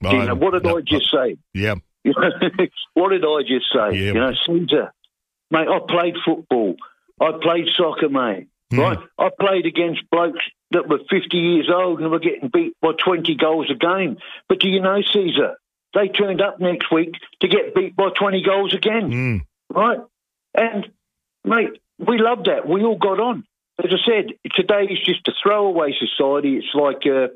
What did I just say? Yeah. What did I just say? Yeah. Caesar, mate, I played football. I played soccer, mate. Right? I played against blokes that were 50 years old and were getting beat by 20 goals a game. But do you know, Caesar, they turned up next week to get beat by 20 goals again. Right? And, mate, we loved that. We all got on. As I said, today is just a throwaway society. It's like, as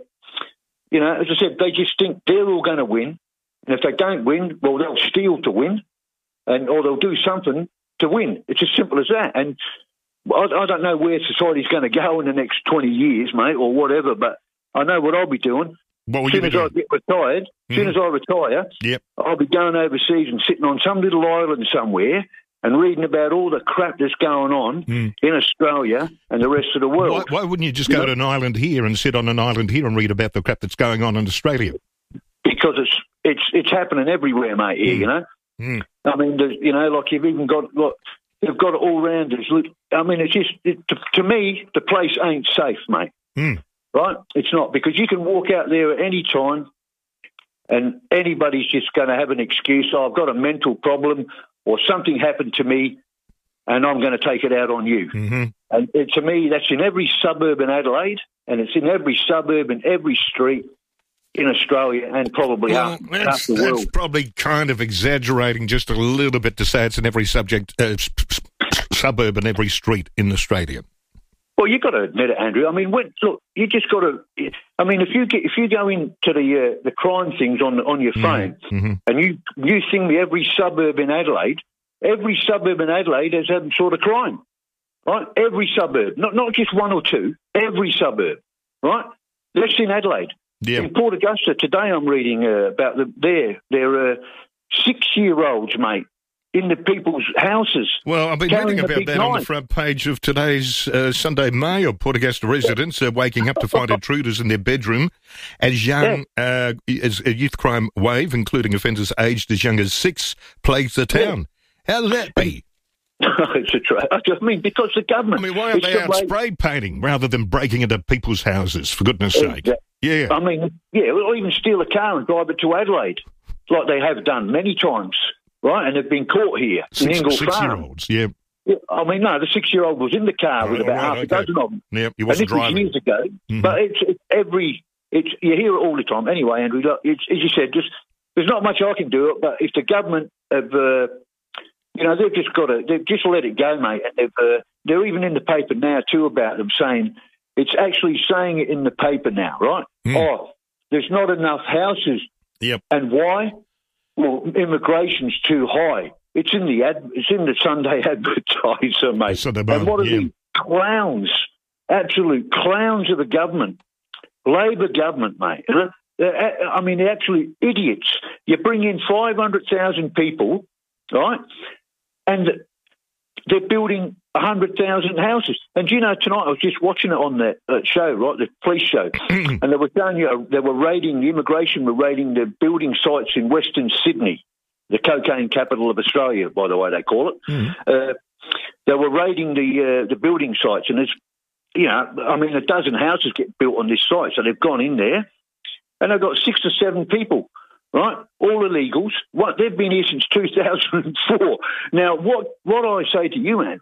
I said, they just think they're all going to win. And if they don't win, well, they'll steal to win, or they'll do something to win. It's as simple as that. And I don't know where society's going to go in the next 20 years, mate, or whatever, but I know what I'll be doing. What will as soon as I get retired, as soon as I retire, I'll be going overseas and sitting on some little island somewhere and reading about all the crap that's going on in Australia and the rest of the world. Why wouldn't you just go to an island here and sit on an island here and read about the crap that's going on in Australia? Because it's happening everywhere, mate, here, you know. I mean, like you've even got... They've got it all round us. I mean, it's just, to me, the place ain't safe, mate. Right? It's not, because you can walk out there at any time and anybody's just going to have an excuse. Oh, I've got a mental problem or something happened to me and I'm going to take it out on you. And to me, that's in every suburb in Adelaide and it's in every suburb and every street in Australia and probably half the world. That's probably kind of exaggerating just a little bit to say it's in every suburb and every street in Australia. Well, you've got to admit it, Andrew. I mean, look, you just got to. I mean, if you go into the crime things on your phone and you sing me every suburb in Adelaide has some sort of crime, right? Every suburb, not just one or two, every suburb, right? That's in Adelaide. Yeah. In Port Augusta today, I'm reading about their 6-year-olds, mate, in the people's houses. Well, I've been reading about that on the front page of today's Sunday Mail. Port Augusta residents are waking up to find intruders in their bedroom as young as a youth crime wave, including offenders aged as young as 6, plagues the town. How'll that be? I mean, because the government... I mean, why aren't they out spray painting rather than breaking into people's houses, for goodness sake? Yeah. I mean, or even steal a car and drive it to Adelaide, like they have done many times, right? And they've been caught here in Ingle Farm. 6-year-olds, yeah. I mean, no, the 6-year-old was in the car with about half a dozen of them. Yeah, he wasn't driving. Years ago, but you hear it all the time. Anyway, Andrew, as you said, there's not much I can do, but if the government have... they've just let it go, mate. And they're even in the paper now too about them saying it's actually saying it in the paper now, right? Oh, there's not enough houses. Yep. And why? Well, immigration's too high. It's in the Sunday Advertiser, mate. And what are these clowns? Absolute clowns of the government, Labor government, mate. I mean, they're actually idiots. You bring in 500,000 people, right? And they're building 100,000 houses. And you know, tonight I was just watching it on that show, right, the police show, and they were telling you the immigration were raiding the building sites in Western Sydney, the cocaine capital of Australia, by the way they call it. They were raiding the building sites, and there's, I mean, a dozen houses get built on this site, so they've gone in there, and they've got 6 or 7 people. Right, all illegals. They've been here since 2004. Now, what I say to you, man,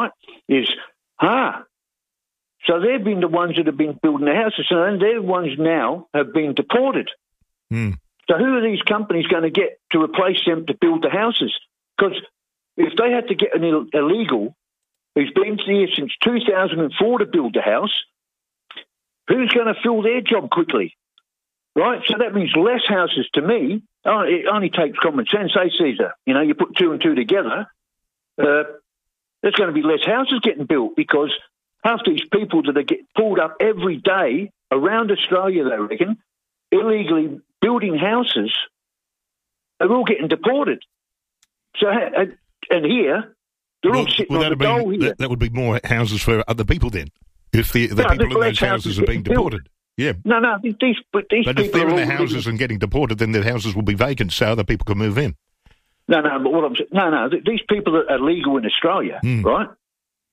so they've been the ones that have been building the houses, and they're the ones now have been deported. So who are these companies going to get to replace them to build the houses? Because if they had to get an illegal who's been here since 2004 to build the house, who's going to fill their job quickly? Right, so that means less houses to me. It only takes common sense, Caesar? You put 2 and 2 together, there's going to be less houses getting built because half these people that are getting pulled up every day around Australia, they reckon, illegally building houses, are all getting deported. So, and here, they're all sitting on the dole here. That would be more houses for other people then, if the people in those houses are being deported. Yeah. No, these but people if they're in the houses and getting deported, then the houses will be vacant so other people can move in. But what I'm saying, these people that are legal in Australia, right?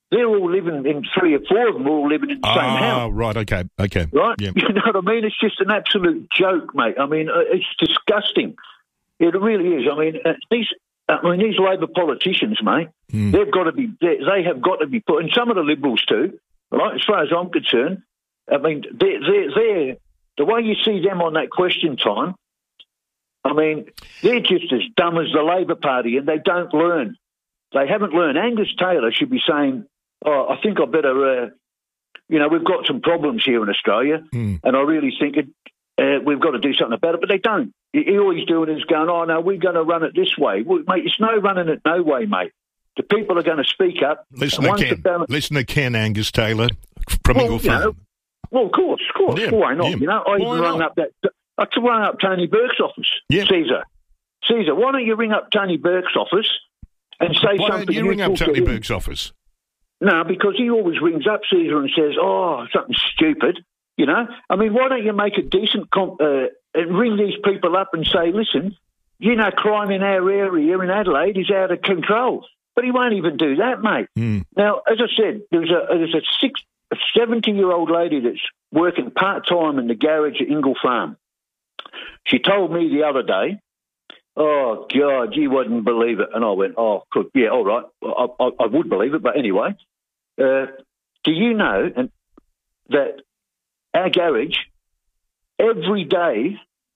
they're all living in 3 or 4 of them, are all living in the same house. Oh, right, okay. Right? Yeah. You know what I mean? It's just an absolute joke, mate. I mean, it's disgusting. It really is. I mean, these Labor politicians, mate, they've got to be. They have got to be put, and some of the Liberals too. Right, as far as I'm concerned, I mean, they're the way you see them on that Question Time. I mean, they're just as dumb as the Labor Party, and they don't learn. They haven't learned. Angus Taylor should be saying, "Oh, I think I better." We've got some problems here in Australia, and I really think we've got to do something about it. But they don't. All he's doing is going, "Oh no, we're going to run it this way." Well, mate, it's no running it no way, mate. The people are going to speak up. Listen to Ken Angus Taylor from Eagle Farm. Well, of course. Yeah, why not? yeah. I even rung up Tony Burke's office. Yeah. Caesar, why don't you ring up Tony Burke's office and say something? Why don't you ring up Tony Burke's office? No, because he always rings up Caesar and says, "Oh, something stupid." I mean, why don't you make a decent and ring these people up and say, "Listen, crime in our area in Adelaide is out of control." But he won't even do that, mate. Now, as I said, there's a 70-year-old lady that's working part-time in the garage at Ingle Farm. She told me the other day, "Oh, God, you wouldn't believe it." And I went, "Oh, yeah, all right. I would believe it, but anyway. Do you know that our garage, every day,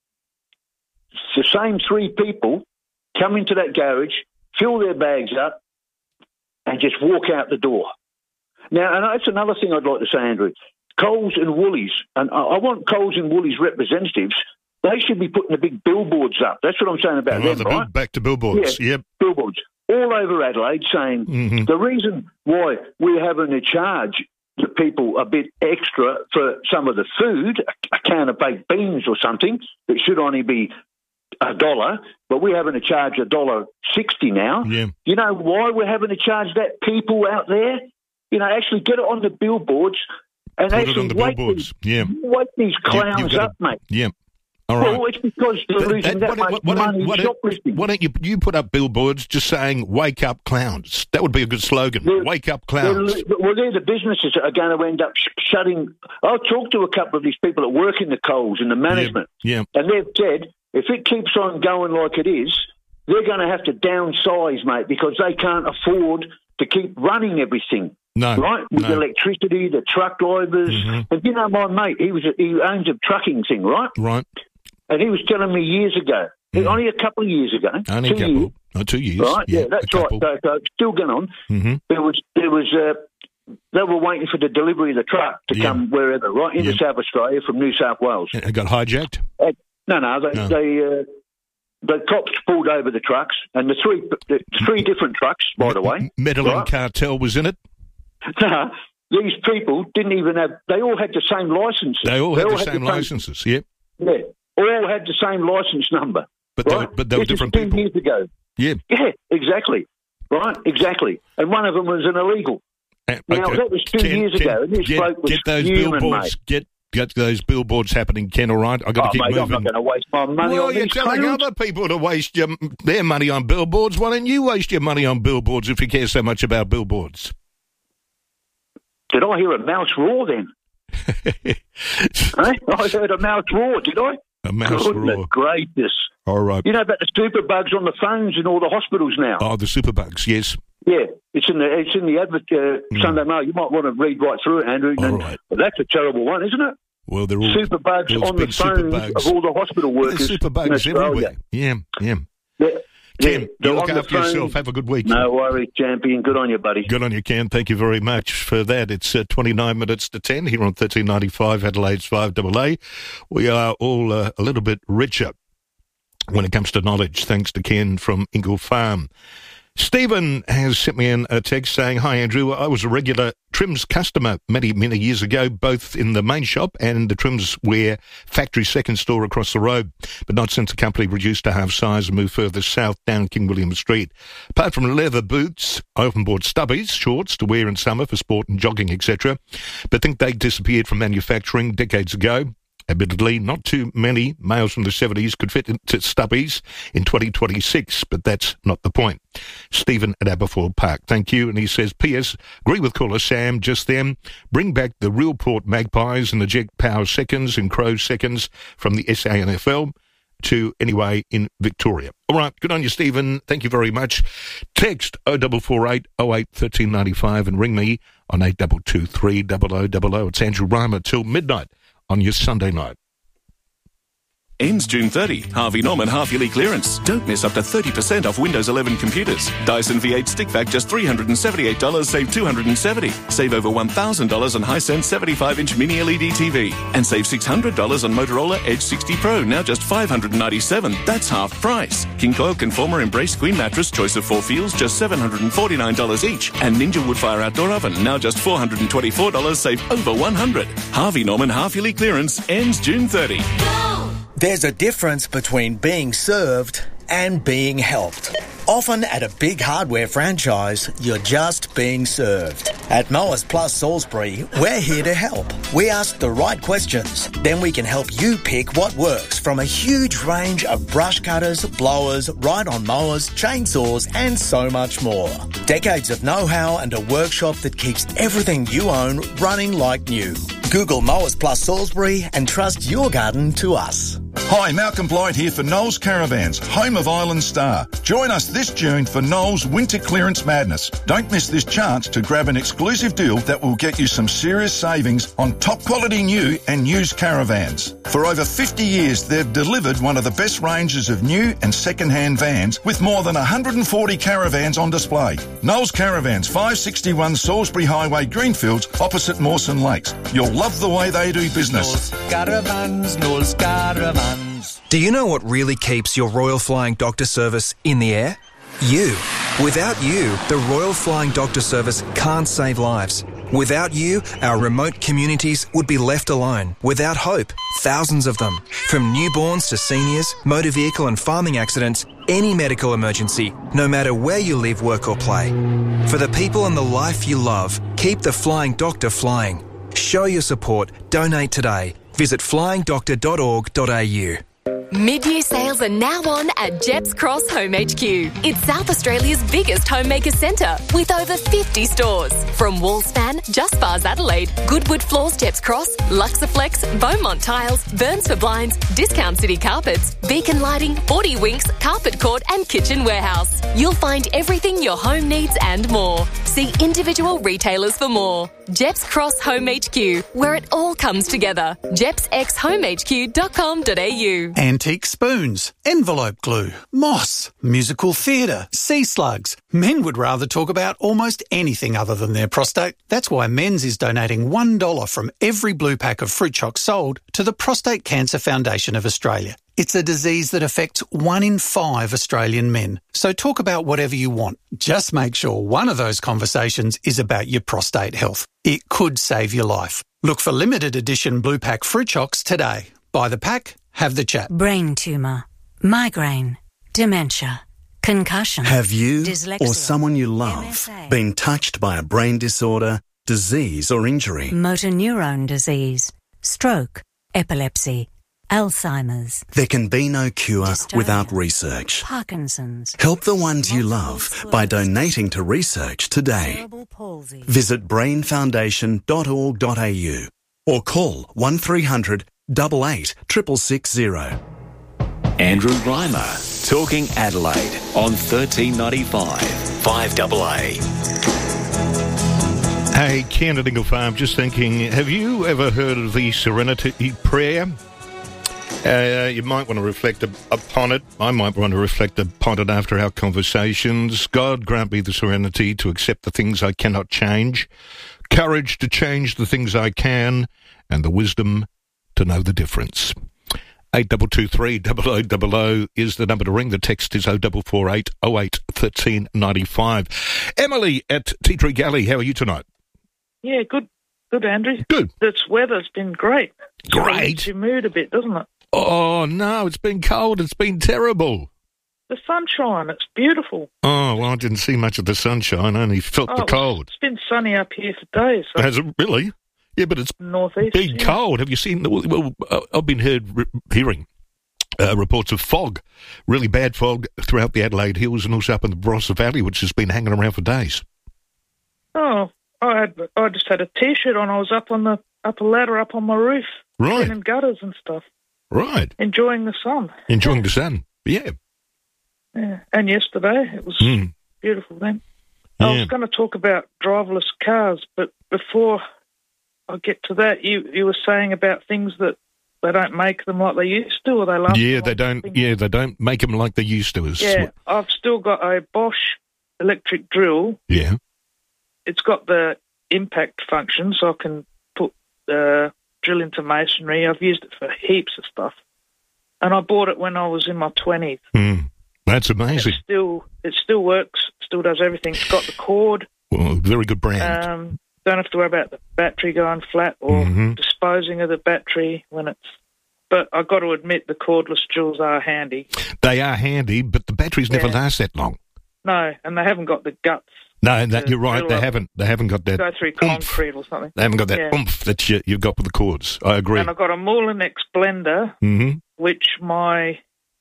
the same 3 people come into that garage, fill their bags up, and just walk out the door." Now, and that's another thing I'd like to say, Andrew. Coles and Woolies, and I want Coles and Woolies representatives, they should be putting the big billboards up. That's what I'm saying about them, right? Back to billboards, yeah, yep. Billboards all over Adelaide saying the reason why we're having to charge the people a bit extra for some of the food, a can of baked beans or something, that should only be $1, but we're having to charge $1.60 now. Yeah. You know why we're having to charge that? People out there, actually get it on the billboards and put actually it on the billboards. Wake these clowns up, mate. Yeah. All right. Well, it's because they're losing that much money shoplifting. Why don't you put up billboards just saying, "Wake up, clowns"? That would be a good slogan. Wake up, clowns. They're the businesses that are going to end up shutting. I'll talk to a couple of these people that work in the Coles and the management. Yeah. And they've said, if it keeps on going like it is, they're going to have to downsize, mate, because they can't afford to keep running everything. No. Right? With electricity, the truck drivers. And my mate, he owns a trucking thing, right? Right. And he was telling me years ago, only a couple of years ago. Only a couple. 2 years. Oh, 2 years. Right, yeah, that's right. So it's still going on. There was they were waiting for the delivery of the truck to come wherever, right, into South Australia from New South Wales. It got hijacked? The cops pulled over the trucks, and the three different trucks, by the way. Medellin cartel was in it? No, these people didn't even have. They all had the same licenses. They all had the same licenses. Yep. Yeah, all had the same license number. But they were different people. 2 years ago. Yeah. Yeah, exactly. Right, exactly. And one of them was an illegal. Now that was 2 years ago, and this bloke was human, mate. Get those billboards happening, Ken, all right? I've got to keep moving. I'm not going to waste my money on these. Well, you're telling other people to waste their money on billboards. Why don't you waste your money on billboards if you care so much about billboards? Did I hear a mouse roar then? I heard a mouse roar, did I? A mouse roar. Goodness gracious. All right. You know about the superbugs on the phones in all the hospitals now? Oh, the superbugs, yes. Yeah, it's in the Sunday Mail. You might want to read right through it, Andrew. All right. But that's a terrible one, isn't it? Well, they're all superbugs on the phones of all the hospital workers. There's superbugs everywhere. Yeah. Ken, you look after yourself. Have a good week. No worries, champion. Good on you, buddy. Good on you, Ken. Thank you very much for that. It's 29 minutes to 10 here on 1395 Adelaide's 5AA. We are all a little bit richer when it comes to knowledge, thanks to Ken from Ingle Farm. Stephen has sent me in a text saying, "Hi Andrew, I was a regular Trims customer many years ago, both in the main shop and the Trims Wear factory second store across the road, but not since the company reduced to half size and moved further south down King William Street. Apart from leather boots, I often bought stubbies, shorts to wear in summer for sport and jogging, etc., but think they disappeared from manufacturing decades ago. Admittedly, not too many males from the 70s could fit into stubbies in 2026, but that's not the point. Stephen at Aberfoyle Park, thank you. And he says, P.S. Agree with caller Sam just then. Bring back the real Port Magpies and the Jet Power seconds and Crow seconds from the SANFL to anyway in Victoria. All right, good on you, Stephen. Thank you very much. Text 0448 08 1395 and ring me on 8223 0000. It's Andrew Reimer till midnight on your Sunday night. Ends June 30. Harvey Norman half-yearly clearance. Don't miss up to 30% off Windows 11 computers. Dyson V8 stick vac just $378, save $270. Save over $1,000 on Hisense 75-inch mini LED TV. And save $600 on Motorola Edge 60 Pro, now just $597. That's half price. King Coil Conformer Embrace Queen Mattress, choice of 4 feels, just $749 each. And Ninja Woodfire Outdoor Oven, now just $424, save over $100. Harvey Norman half-yearly clearance ends June 30. There's a difference between being served and being helped. Often at a big hardware franchise, you're just being served. At Mowers Plus Salisbury, we're here to help. We ask the right questions, then we can help you pick what works from a huge range of brush cutters, blowers, ride-on mowers, chainsaws and so much more. Decades of know-how and a workshop that keeps everything you own running like new. Google Mowers Plus Salisbury and trust your garden to us. Hi, Malcolm Blight here for Knowles Caravans, home of Island Star. Join us this June for Knowles Winter Clearance Madness. Don't miss this chance to grab an exclusive deal that will get you some serious savings on top quality new and used caravans. For over 50 years, they've delivered one of the best ranges of new and second-hand vans with more than 140 caravans on display. Knowles Caravans, 561 Salisbury Highway, Greenfields, opposite Mawson Lakes. You'll love the way they do business. Knowles Caravans, Knowles Caravans. Do you know what really keeps your Royal Flying Doctor Service in the air? You. Without you, the Royal Flying Doctor Service can't save lives. Without you, our remote communities would be left alone, without hope. Thousands of them. From newborns to seniors, motor vehicle and farming accidents, any medical emergency, no matter where you live, work or play. For the people and the life you love, keep the Flying Doctor flying. Show your support. Donate today. Visit flyingdoctor.org.au. Mid-year sales are now on at Jeps Cross Home HQ. It's South Australia's biggest homemaker centre with over 50 stores. From Wallspan, Just Bars Adelaide, Goodwood Floors Jeps Cross, Luxaflex, Beaumont Tiles, Burns for Blinds, Discount City Carpets, Beacon Lighting, 40 Winks, Carpet Court and Kitchen Warehouse. You'll find everything your home needs and more. See individual retailers for more. Jeps Cross Home HQ, where it all comes together. jepsxhomehq.com.au. Antique spoons, envelope glue, moss, musical theatre, sea slugs. Men would rather talk about almost anything other than their prostate. That's why Men's is donating $1 from every blue pack of fruit chocs sold to the Prostate Cancer Foundation of Australia. It's a disease that affects 1 in 5 Australian men. So talk about whatever you want. Just make sure one of those conversations is about your prostate health. It could save your life. Look for limited edition blue pack fruit chocs today. Buy the pack, have the chat. Brain tumour, migraine, dementia, concussion. Have you dyslexia, or someone you love MSA, been touched by a brain disorder, disease or injury? motor neurone disease, stroke, epilepsy, Alzheimer's. There can be no cure dystonia, without research. Parkinson's. Help the ones you love by donating to research today. Cerebral palsy. Visit brainfoundation.org.au or call 1300 88 660. Andrew Reimer, talking Adelaide on 1395 5AA. Hey, Ken at Ingle Farm, just thinking, have you ever heard of the Serenity Prayer? You might want to reflect upon it. I might want to reflect upon it after our conversations. God, grant me the serenity to accept the things I cannot change, courage to change the things I can, and the wisdom to know the difference. 8223 0000 is the number to ring. The text is 0448 08 1395. Emily at Tea Tree Galley, how are you tonight? Yeah, good, Andrew. Good. This weather's been great. Great. Your mood a bit, doesn't it? Oh, no, it's been cold. It's been terrible. The sunshine, it's beautiful. Oh, well, I didn't see much of the sunshine. I only felt the cold. It's been sunny up here for days. So. Has it really? Yeah, but it's northeast. been cold. Have you seen? Well, I've been hearing reports of fog, really bad fog throughout the Adelaide Hills and also up in the Barossa Valley, which has been hanging around for days. Oh, I just had a T-shirt on. I was up on the upper ladder, up on my roof, right, cleaning gutters and stuff. Right, enjoying the sun. Enjoying the sun. Yeah. Yeah, and yesterday it was beautiful then. Yeah. I was going to talk about driverless cars, but before I get to that, you were saying about things that they don't make them like they used to, or they last. Yeah, they don't. Yeah, they don't make them like they used to. Yeah, I've still got a Bosch electric drill. Yeah, it's got the impact function, so I can put drill into masonry. I've used it for heaps of stuff, and I bought it when I was in my 20s. That's amazing. It still works. Still does everything. It's got the cord. Well, very good brand. Don't have to worry about the battery going flat or disposing of the battery when it's... But I've got to admit the cordless drills are handy. They are handy, but the batteries never last that long. No, and they haven't got the guts. No, you're right. They haven't got that. Go through concrete or something. They haven't got that oomph that you've got with the cords. I agree. And I've got a Moulin X blender, which my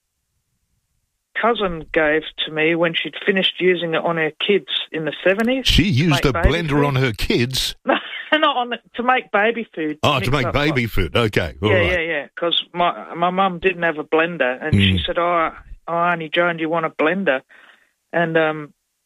cousin gave to me when she'd finished using it on her kids in the 70s. She used a blender on her kids? No, not to make baby food. Oh, to make baby food. Okay. All right. Yeah. Because my mum didn't have a blender, and she said, Auntie Joan, do you want a blender? And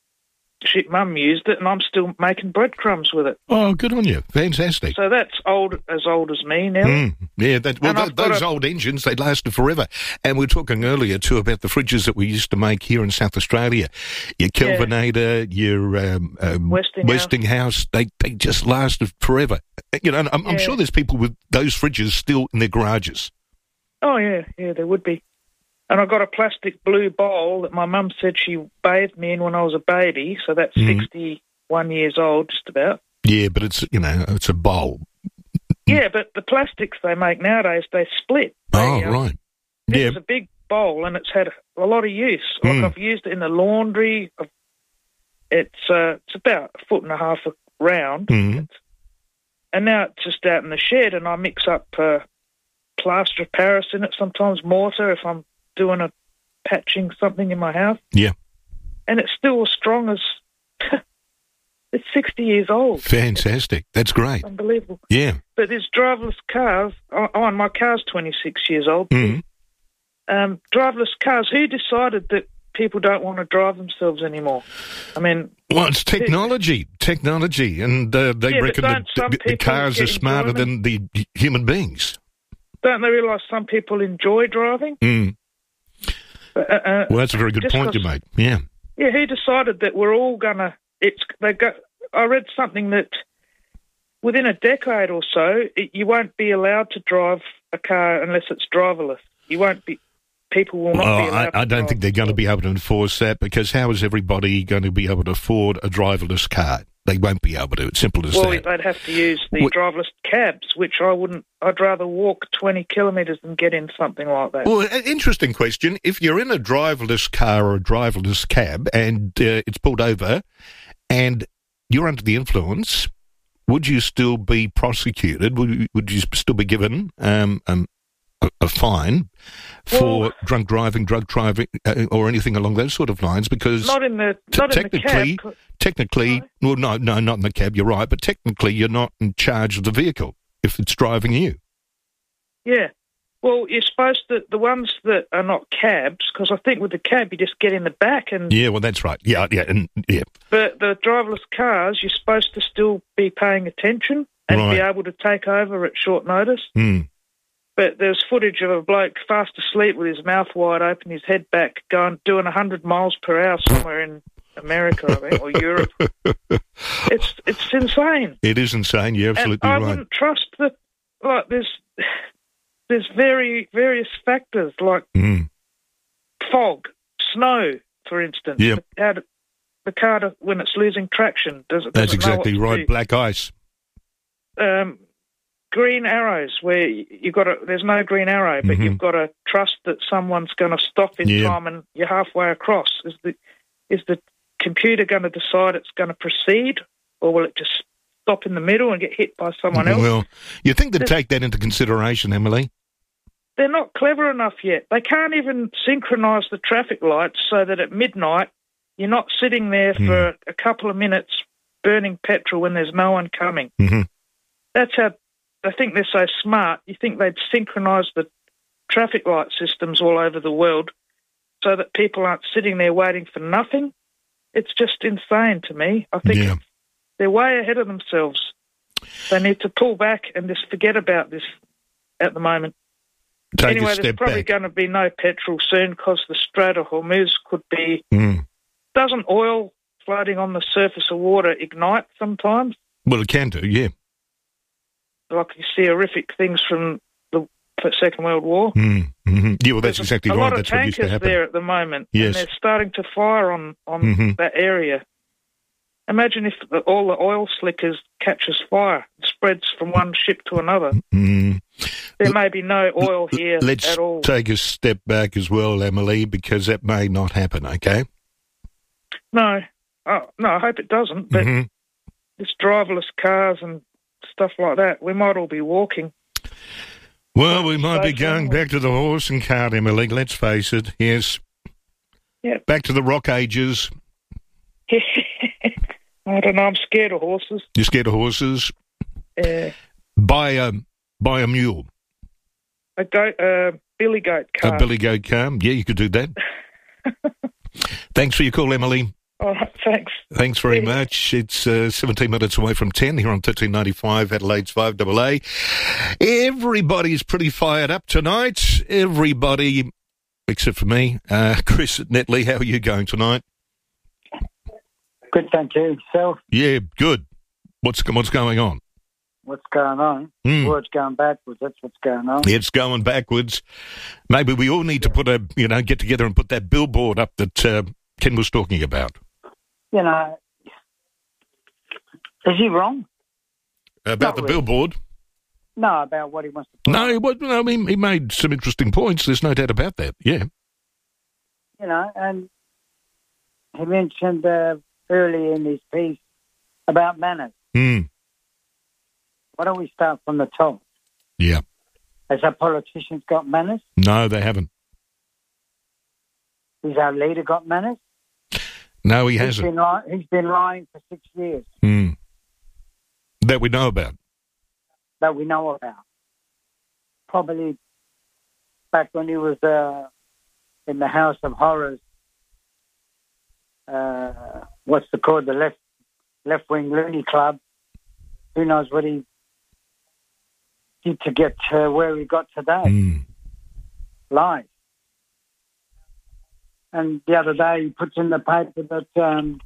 Mum used it, and I'm still making breadcrumbs with it. Oh, good on you. Fantastic. So that's as old as me now. Yeah, those old engines, they lasted forever. And we were talking earlier, too, about the fridges that we used to make here in South Australia. Your Kelvinator, your Westinghouse, they just lasted forever. You know, I'm sure there's people with those fridges still in their garages. Oh, yeah, there would be. And I got a plastic blue bowl that my mum said she bathed me in when I was a baby, so that's 61 years old, just about. Yeah, but it's a bowl. Yeah, but the plastics they make nowadays, they split. Right. It's a big bowl, and it's had a lot of use. Like I've used it in the laundry. It's about 1.5 foot round, and now it's just out in the shed, and I mix up plaster of Paris in it, sometimes mortar if I'm doing a patching something in my house. Yeah. And it's still as strong as... it's 60 years old. Fantastic. That's great. It's unbelievable. Yeah. But there's driverless cars. And my car's 26 years old. Driverless cars. Who decided that people don't want to drive themselves anymore? I mean... Well, it's technology. And they reckon that the cars are smarter than the human beings. Don't they realise some people enjoy driving? Well, that's a very good point you make. Yeah. Yeah, who decided that we're all going to... I read something that within a decade or so, you won't be allowed to drive a car unless it's driverless. You won't be... People will not be allowed to I don't think they're going to be able to enforce that, because how is everybody going to be able to afford a driverless car? They won't be able to. It's simple as that. Well, they'd have to use the driverless cabs, which I wouldn't... I'd rather walk 20 kilometres than get in something like that. Well, an interesting question. If you're in a driverless car or a driverless cab and it's pulled over and you're under the influence, would you still be prosecuted? Would you still be given a fine for drug driving, or anything along those sort of lines? Because not in the cab. Technically, no, not in the cab. You're right, but technically, you're not in charge of the vehicle if it's driving you. Yeah, well, you're supposed to. The ones that are not cabs, because I think with the cab you just get in the back and. Yeah, well, that's right. Yeah. But the driverless cars, you're supposed to still be paying attention and be able to take over at short notice. But there's footage of a bloke fast asleep with his mouth wide open, his head back, doing 100 miles per hour somewhere in America, I think, or Europe. It's insane. It is insane. You're absolutely right. I wouldn't trust that. Like there's various factors like fog, snow, for instance. Yeah. The car, when it's losing traction, does it? That's exactly right. Black ice. Green arrows, where there's no green arrow, but you've got to trust that someone's going to stop in time, and you're halfway across. Is the computer going to decide it's going to proceed, or will it just stop in the middle and get hit by someone else. Well, you think they'd take that into consideration, Emily? They're not clever enough yet. They can't even synchronise the traffic lights so that at midnight you're not sitting there for a couple of minutes burning petrol when there's no one coming. Mm-hmm. That's how I think they're so smart. You think they'd synchronise the traffic light systems all over the world so that people aren't sitting there waiting for nothing? It's just insane to me. I think they're way ahead of themselves. They need to pull back and just forget about this at the moment. Anyway, there's probably going to be no petrol soon because the Strait of Hormuz could be... Doesn't oil floating on the surface of water ignite sometimes? Well, it can do, yeah. Like you see horrific things from the Second World War. Mm-hmm. Yeah, well, that's exactly right. That's what used to happen. A lot of tankers there at the moment, yes. And they're starting to fire on that area. Imagine if all the oil slickers catches fire, it spreads from one ship to another. There may be no oil here at all. Let's take a step back as well, Emily, because that may not happen, okay? No, I hope it doesn't, but it's driverless cars and stuff like that. We might all be walking. Well, we might be going back to the horse and cart, Emily, let's face it, yes. Yeah. Back to the rock ages. I don't know, I'm scared of horses. You're scared of horses? Yeah. Buy a mule. A billy goat car. A billy goat car, yeah, you could do that. Thanks for your call, Emily. All right, thanks. Thanks very much. It's 17 minutes away from 10 here on 1395 Adelaide's 5AA. Everybody's pretty fired up tonight. Everybody, except for me. Chris at Netley, how are you going tonight? Good, thank you. Yourself? Yeah, good. What's going on? What's going on? Word's going backwards. That's what's going on. It's going backwards. Maybe we all need to get together and put that billboard up that Ken was talking about. You know, is he wrong? About the billboard? No, about what he wants to put. No, he made some interesting points. There's no doubt about that, yeah. You know, and he mentioned earlier in his piece about manners. Why don't we start from the top? Yeah. Has our politicians got manners? No, they haven't. Has our leader got manners? No, he hasn't. He's been lying for 6 years. That we know about. Probably back when he was in the House of Horrors. What's it called? The left-wing loony club. Who knows what he did to get where he got today. Lies. And the other day he puts in the paper that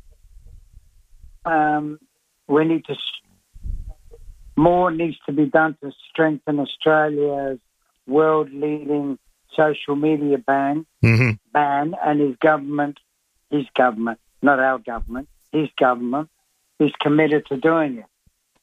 we need to... more needs to be done to strengthen Australia's world-leading social media ban, and his government, not our government, his government is committed to doing it.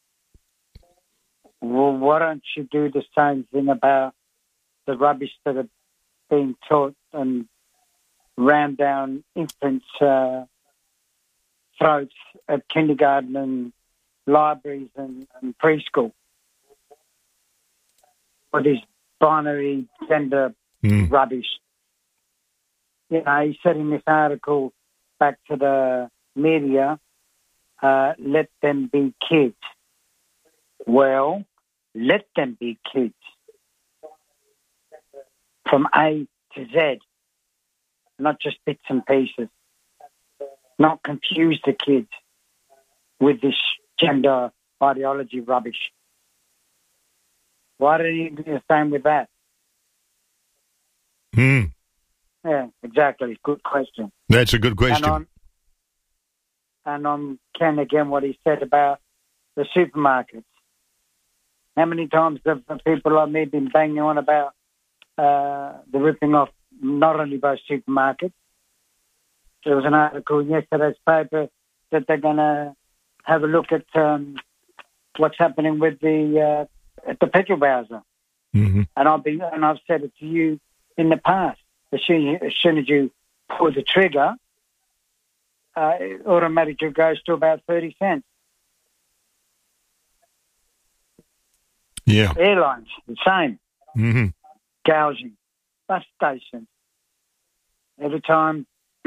Well, why don't you do the same thing about the rubbish that are being taught and rammed down infants' throats at kindergarten and libraries and preschool? For this binary gender rubbish. You know, he said in this article back to the media, let them be kids. Well, let them be kids. From A to Z. Not just bits and pieces. Not confuse the kids with this gender ideology rubbish. Why didn't you do the same with that? Yeah, exactly. Good question. That's a good question. And on Ken again, what he said about the supermarkets. How many times have people like me been banging on about the ripping off not only by supermarkets? There was an article in yesterday's paper that they're going to have a look at what's happening with the at the petrol bowser. And I've said it to you in the past. As soon as you pull the trigger, it automatically goes to about 30 cents. Yeah. Airlines, the same. Mm-hmm. Gouging. Bus stations. Every time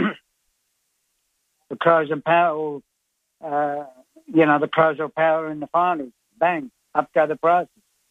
the Crows and Power, the Crows or Power in the finals, bang, up go the prices.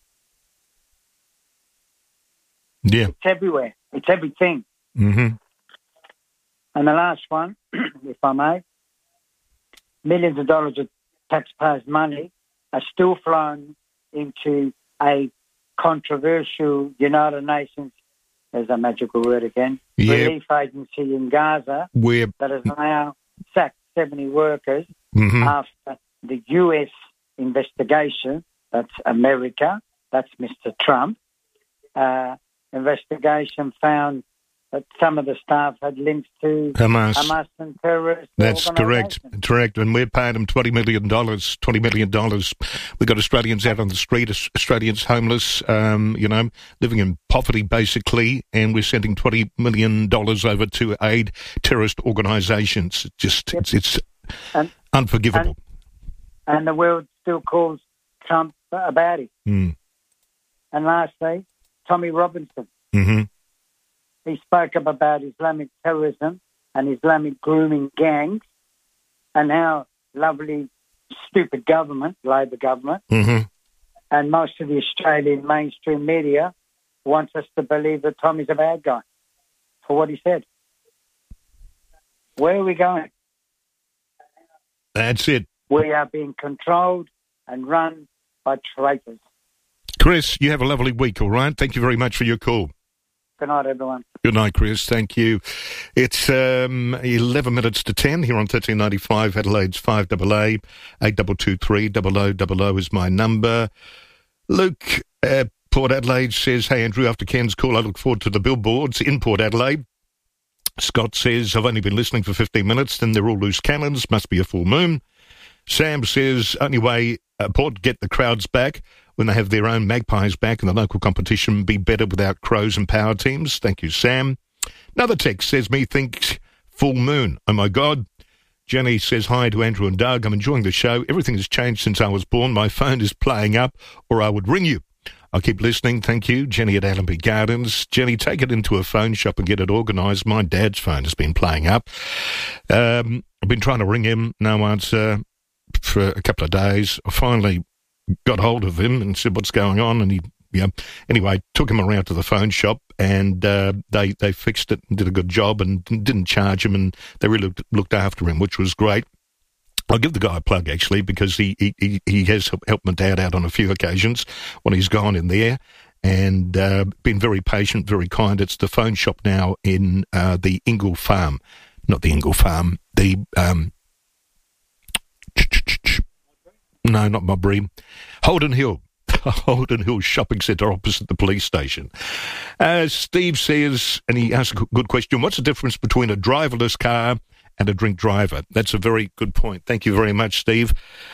Yeah. It's everywhere. It's everything. Mm-hmm. And the last one, if I may, millions of dollars of taxpayers' money are still flowing into a controversial United Nations, there's a magical word again, relief agency in Gaza that has now sacked 70 workers after the US investigation, that's America, that's Mr. Trump, investigation found that some of the staff had links to Hamas and terrorists. That's correct. And we're paying them $20 million. We've got Australians out on the street, Australians homeless, living in poverty basically, and we're sending $20 million over to aid terrorist organisations. It's unforgivable. And the world still calls Trump a baddie. Mm. And lastly, Tommy Robinson. Mm-hmm. He spoke up about Islamic terrorism and Islamic grooming gangs and how lovely, stupid government, Labor government, and most of the Australian mainstream media wants us to believe that Tommy's a bad guy for what he said. Where are we going? That's it. We are being controlled and run by traitors. Chris, you have a lovely week, all right? Thank you very much for your call. Good night, everyone. Good night, Chris. Thank you. It's 11 minutes to 10 here on 1395 Adelaide's 5AA. 8223 0000 is my number. Luke, Port Adelaide says, hey, Andrew, after Ken's call, I look forward to the billboards in Port Adelaide. Scott says, I've only been listening for 15 minutes, then they're all loose cannons, must be a full moon. Sam says, only way Port get the crowds back when they have their own Magpies back and the local competition be better without Crows and Power teams. Thank you, Sam. Another text says, methinks full moon. Oh, my God. Jenny says, hi to Andrew and Doug. I'm enjoying the show. Everything has changed since I was born. My phone is playing up or I would ring you. I'll keep listening. Thank you. Jenny at Allenby Gardens. Jenny, take it into a phone shop and get it organised. My dad's phone has been playing up. I've been trying to ring him. No answer for a couple of days. I finally got hold of him and said, what's going on? And he, anyway, took him around to the phone shop and they fixed it and did a good job and didn't charge him and they really looked after him, which was great. I'll give the guy a plug, actually, because he has helped my dad out on a few occasions when he's gone in there and been very patient, very kind. It's the phone shop now in the Ingle Farm. Not the Ingle Farm, the... No, not Mobbery. Holden Hill. Holden Hill Shopping Centre opposite the police station. Steve says, and he asks a good question, what's the difference between a driverless car and a drink driver? That's a very good point. Thank you very much, Steve.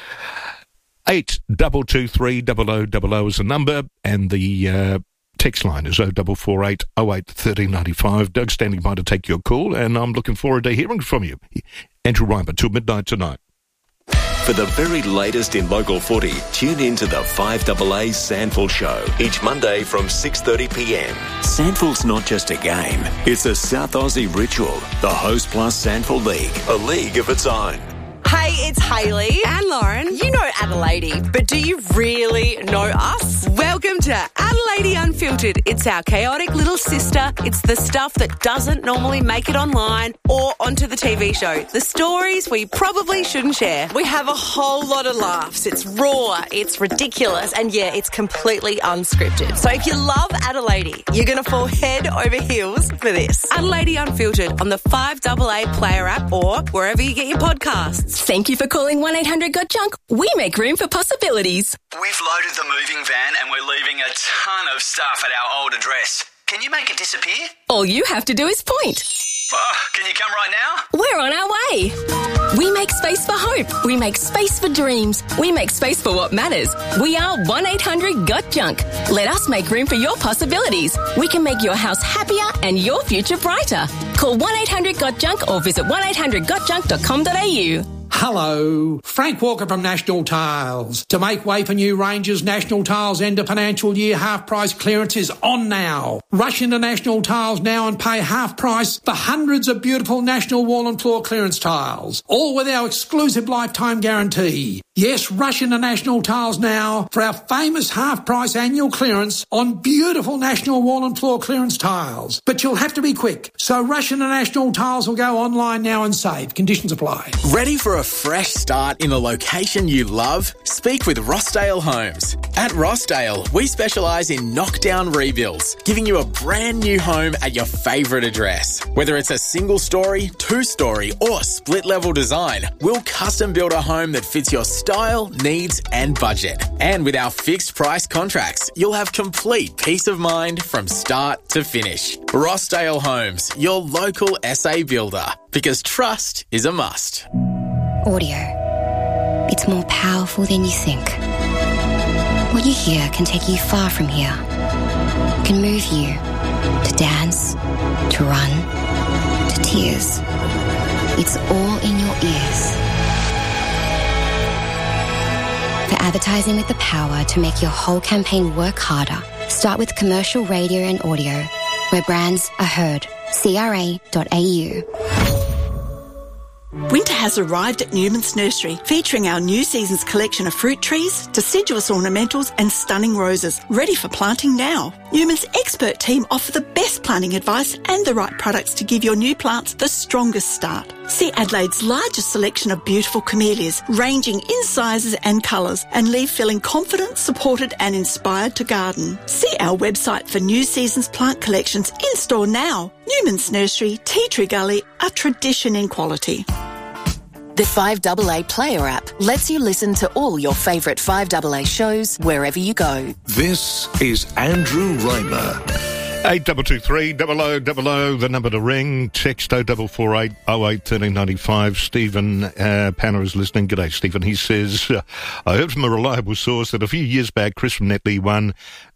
8223 0000 is the number, and the text line is 0448 08 1395. Doug's standing by to take your call, and I'm looking forward to hearing from you. Andrew Reimer, till midnight tonight. For the very latest in local footy, tune in to the 5AA Sandful Show each Monday from 6:30pm. Sandful's not just a game, it's a South Aussie ritual. The Host Plus Sandful League, a league of its own. Hey, it's Hayley and Lauren. You know Adelaide, but do you really know us? Welcome to Adelaide Unfiltered. It's our chaotic little sister. It's the stuff that doesn't normally make it online or onto the TV show. The stories we probably shouldn't share. We have a whole lot of laughs. It's raw, it's ridiculous, and yeah, it's completely unscripted. So if you love Adelaide, you're going to fall head over heels for this. Adelaide Unfiltered on the 5AA Player app or wherever you get your podcasts. Thank you for calling 1-800-GOT-JUNK. We make room for possibilities. We've loaded the moving van and we're leaving a ton of stuff at our old address. Can you make it disappear? All you have to do is point. Can you come right now? We're on our way. We make space for hope. We make space for dreams. We make space for what matters. We are 1-800-GOT-JUNK. Let us make room for your possibilities. We can make your house happier and your future brighter. Call 1-800-GOT-JUNK or visit 1-800-GOTJUNK.com.au. Hello, Frank Walker from National Tiles. To make way for new ranges, National Tiles end of financial year half price clearance is on now. Rush into National Tiles now and pay half price for hundreds of beautiful National wall and floor clearance tiles, all with our exclusive lifetime guarantee. Yes, rush into National Tiles now for our famous half price annual clearance on beautiful National wall and floor clearance tiles. But you'll have to be quick, so rush into National Tiles or go online now and save. Conditions apply. Ready for a fresh start in the location you love? Speak with Rossdale Homes. At Rossdale, we specialise in knockdown rebuilds, giving you a brand new home at your favourite address. Whether it's a single story, 2-story or split level design, we'll custom build a home that fits your style, needs and budget. And with our fixed price contracts, you'll have complete peace of mind from start to finish. Rossdale Homes, your local SA builder, because trust is a must. Audio. It's more powerful than you think. What you hear can take you far from here. Can move you to dance, to run, to tears. It's all in your ears. For advertising with the power to make your whole campaign work harder, start with commercial radio and audio, where brands are heard. CRA.au. Winter has arrived at Newman's Nursery, featuring our new season's collection of fruit trees, deciduous ornamentals and stunning roses, ready for planting now. Newman's expert team offer the best planting advice and the right products to give your new plants the strongest start. See Adelaide's largest selection of beautiful camellias, ranging in sizes and colours, and leave feeling confident, supported and inspired to garden. See our website for new season's plant collections in store now. Newman's Nursery, Tea Tree Gully, a tradition in quality. The 5AA Player app lets you listen to all your favourite 5AA shows wherever you go. This is Andrew Raymer. 8223 0000, the number to ring. Text 0448 08 1395. Stephen Panner is listening. G'day, Stephen. He says, I heard from a reliable source that a few years back, Chris from Netley won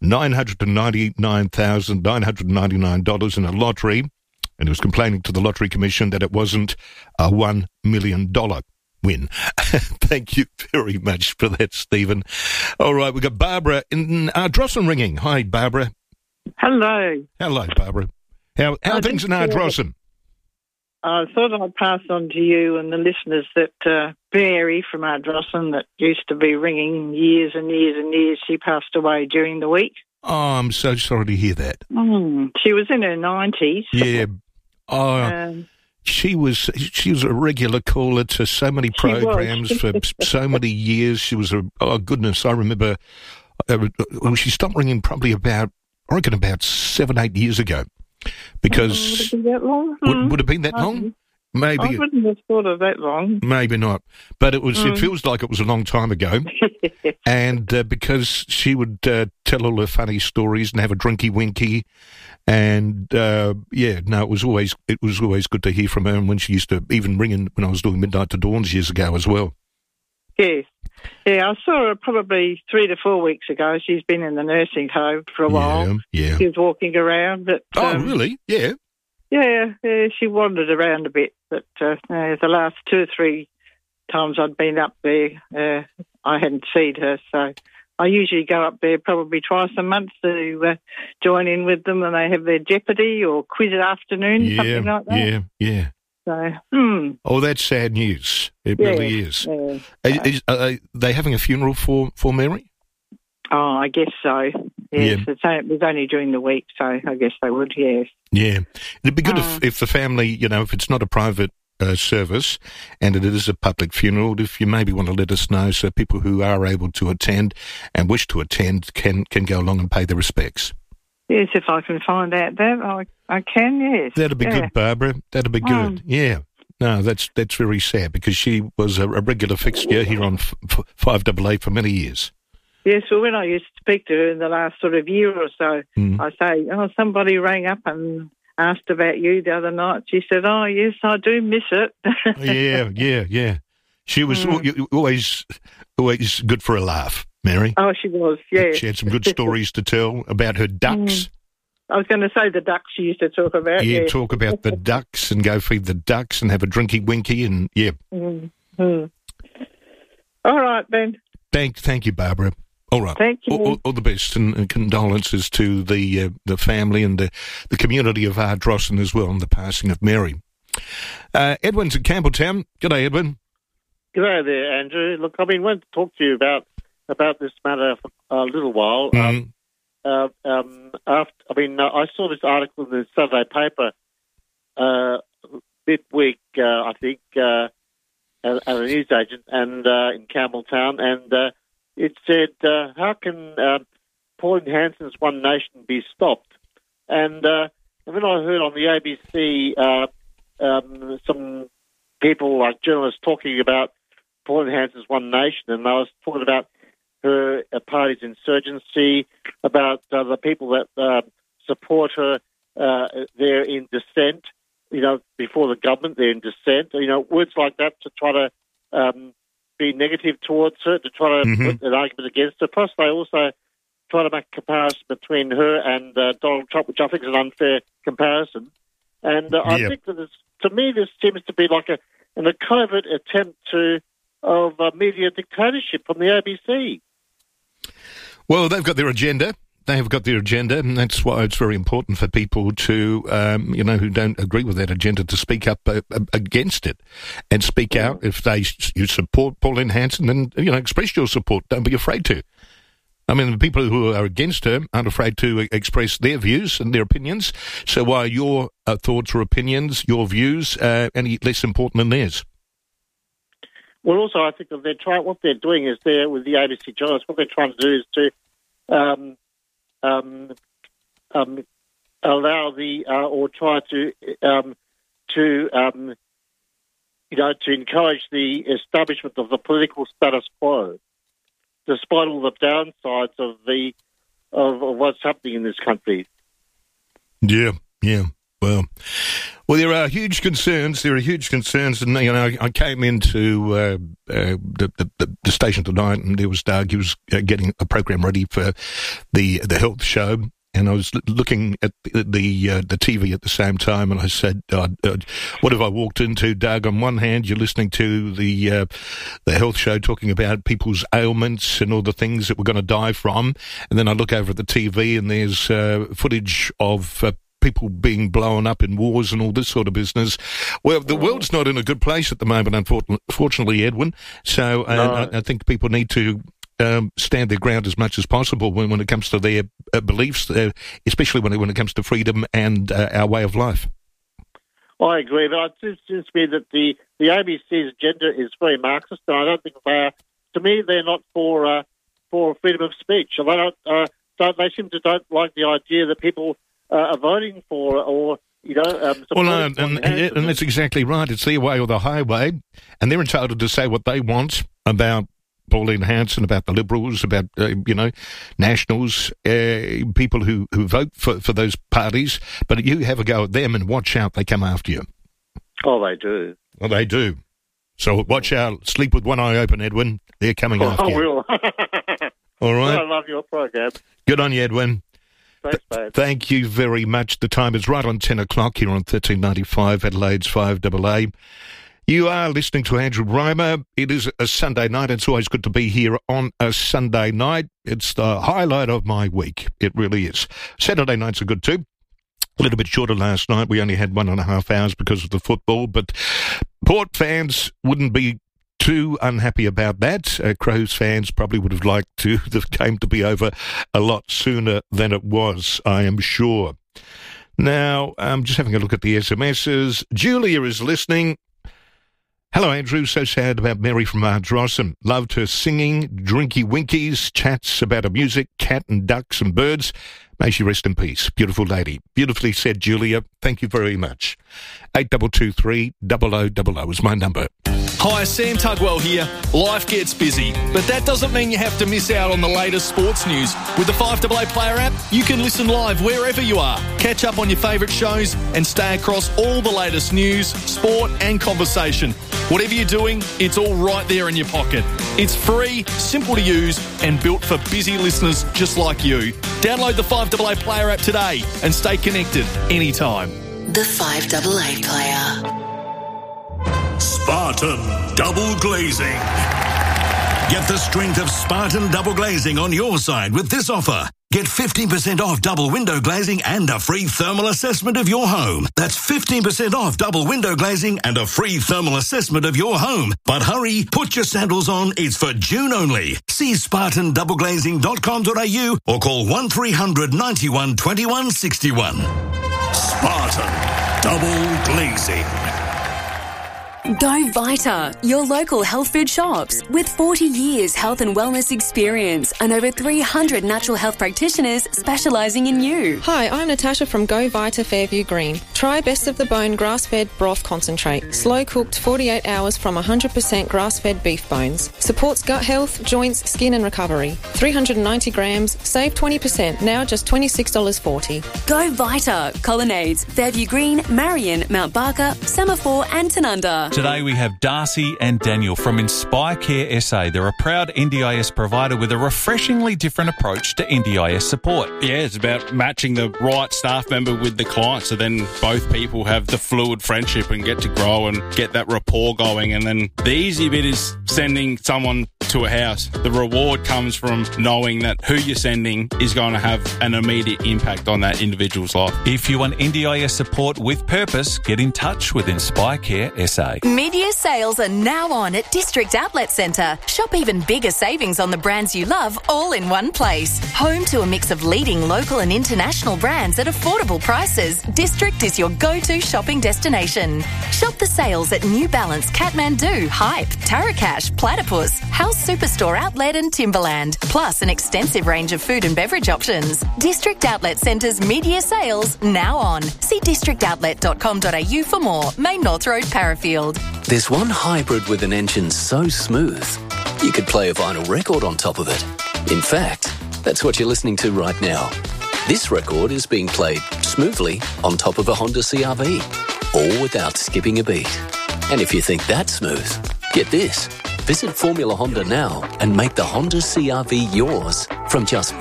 $999,999 in a lottery, and he was complaining to the Lottery Commission that it wasn't a $1 million win. Thank you very much for that, Stephen. All right, we've got Barbara in Ardrossan ringing. Hi, Barbara. Hello. Hello, Barbara. How are things in Ardrossan? I thought I'd pass on to you and the listeners that Mary from Ardrossan, that used to be ringing years and years and years, she passed away during the week. Oh, I'm so sorry to hear that. She was in her 90s. Yeah. She was a regular caller to so many programs for so many years. She was goodness, I remember she stopped ringing probably about 7-8 years ago. Because would it be that long? Would it have been that long? Maybe. I wouldn't have thought of that long. Maybe not. But it was. It feels like it was a long time ago. And because she would tell all her funny stories and have a drinky winky, and it was always good to hear from her. And when she used to even ring in when I was doing Midnight to Dawns years ago as well. Yes. Yeah, I saw her probably 3 to 4 weeks ago. She's been in the nursing home for a while. Yeah. She was walking around. But, really? Yeah. Yeah, she wandered around a bit. But the last 2 or 3 times I'd been up there, I hadn't seen her. So I usually go up there probably twice a month to join in with them, and they have their Jeopardy or quiz afternoon, something like that. Yeah. So, Oh, that's sad news. It really is. Are they having a funeral for Mary? Oh, I guess so. Yes, it was only during the week, so I guess they would, yes. Yeah. It'd be good if the family, if it's not a private service and it is a public funeral, if you maybe want to let us know so people who are able to attend and wish to attend can go along and pay their respects. Yes, if I can find out that, I can, yes. That'd be good, Barbara. That'd be good. Yeah. No, that's very sad because she was a regular fixture here on 5AA for many years. Yes, well, when I used to speak to her in the last sort of year or so, I say, somebody rang up and asked about you the other night. She said, oh, yes, I do miss it. Yeah. She was always good for a laugh, Mary. Oh, she was, yeah. She had some good stories to tell about her ducks. I was going to say the ducks she used to talk about. Yeah, talk about the ducks and go feed the ducks and have a drinky winky and, yeah. All right, Ben. Thank you, Barbara. All right. Thank you. All the best, and condolences to the family and the community of Ardrossan as well on the passing of Mary. Edwin's in Campbelltown. G'day, Edwin. G'day there, Andrew. Look, I wanted to talk to you about this matter for a little while. I saw this article in the Saturday paper midweek, I think, at a newsagent and in Campbelltown, and it said, how can Pauline Hanson's One Nation be stopped? And then I heard on the ABC some people, like journalists, talking about Pauline Hanson's One Nation, and I was talking about her party's insurgency, about the people that support her. They're in dissent, before the government, they're in dissent. Words like that to try to be negative towards her, to try to put an argument against her. Plus, they also try to make a comparison between her and Donald Trump, which I think is an unfair comparison. And I think that to me, this seems to be like a covert attempt of media dictatorship from the ABC. Well, they've got their agenda. They have got their agenda, and that's why it's very important for people to, who don't agree with that agenda, to speak up against it and speak out. If you support Pauline Hanson, then, express your support. Don't be afraid to. I mean, the people who are against her aren't afraid to express their views and their opinions. So why are your thoughts or opinions, your views, any less important than theirs? Well, also, I think that what they're doing is with the ABC journalists, what they're trying to do is to allow or try to encourage the establishment of the political status quo, despite all the downsides of what's happening in this country. Yeah. Well, there are huge concerns. And I came into the station tonight, and there was Doug. He was getting a program ready for the health show, and I was looking at the TV at the same time, and I said, "What have I walked into, Doug?" On one hand, you're listening to the health show talking about people's ailments and all the things that we're going to die from, and then I look over at the TV, and there's footage of people being blown up in wars and all this sort of business. Well, the world's not in a good place at the moment, unfortunately, Edwin. So I think people need to stand their ground as much as possible when it comes to their beliefs, especially when it comes to freedom and our way of life. I agree, but it seems to me that the ABC's agenda is very Marxist, and I don't think they are. To me, they're not for freedom of speech. They seem to don't like the idea that people are voting for or and that's exactly right. It's their way or the highway, and they're entitled to say what they want about Pauline Hanson, about the Liberals, about Nationals, people who vote for those parties. But you have a go at them, and watch out, they come after you. Oh, they do. Well, they do. So watch out. Sleep with one eye open, Edwin. They're coming after you. I will. All right. I love your program. Good on you, Edwin. Thanks, mate. Thank you very much. The time is right on 10 o'clock here on 1395 Adelaide's 5AA. You are listening to Andrew Reimer. It is a Sunday night. It's always good to be here on a Sunday night. It's the highlight of my week. It really is. Saturday nights are good too. A little bit shorter last night. We only had 1.5 hours because of the football, but Port fans wouldn't be too unhappy about that. Crows fans probably would have liked the game to be over a lot sooner than it was, I am sure. Now, I'm just having a look at the SMSs. Julia is listening. Hello, Andrew. So sad about Mary from Ardrossan. Loved her singing, drinky winkies, chats about her music, cat and ducks and birds. May she rest in peace. Beautiful lady. Beautifully said, Julia. Thank you very much. 8223 0000 is my number. Hi, Sam Tugwell here. Life gets busy, but that doesn't mean you have to miss out on the latest sports news. With the 5AA Player app, you can listen live wherever you are, catch up on your favourite shows, and stay across all the latest news, sport and conversation. Whatever you're doing, it's all right there in your pocket. It's free, simple to use, and built for busy listeners just like you. Download the 5AA Player app today and stay connected anytime. The 5AA Player. Spartan Double Glazing. Get the strength of Spartan double glazing on your side with this offer. Get 15% off double window glazing and a free thermal assessment of your home. That's 15% off double window glazing and a free thermal assessment of your home. But hurry, put your sandals on. It's for June only. See spartandoubleglazing.com.au or call 1300 91 21 61. Spartan Double Glazing. Go Vita, your local health food shops. With 40 years health and wellness experience and over 300 natural health practitioners specialising in you. Hi, I'm Natasha from Go Vita Fairview Green. Try Best of the Bone grass-fed broth concentrate. Slow-cooked 48 hours from 100% grass-fed beef bones. Supports gut health, joints, skin and recovery. 390 grams, save 20%, now just $26.40. Go Vita, Colonnades, Fairview Green, Marion, Mount Barker, Semaphore and Tanunda. Today we have Darcy and Daniel from Inspire Care SA. They're a proud NDIS provider with a refreshingly different approach to NDIS support. Yeah, it's about matching the right staff member with the client, so then both people have the fluid friendship and get to grow and get that rapport going. And then the easy bit is sending someone to a house. The reward comes from knowing that who you're sending is going to have an immediate impact on that individual's life. If you want NDIS support with purpose, get in touch with Inspire Care SA. Mid-year sales are now on at District Outlet Centre. Shop even bigger savings on the brands you love all in one place. Home to a mix of leading local and international brands at affordable prices, District is your go-to shopping destination. Shop the sales at New Balance, Kathmandu, Hype, Tarakash, Platypus, House Superstore Outlet and Timberland, plus an extensive range of food and beverage options. District Outlet Centre's mid-year sales now on. See districtoutlet.com.au for more. Main North Road, Parafield. There's one hybrid with an engine so smooth, you could play a vinyl record on top of it. In fact, that's what you're listening to right now. This record is being played smoothly on top of a Honda CR-V, all without skipping a beat. And if you think that's smooth, get this. Visit Formula Honda now and make the Honda CR-V yours from just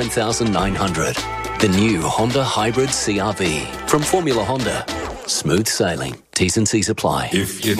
$49,900. The new Honda Hybrid CR-V from Formula Honda. Smooth sailing. T's and C's apply. If you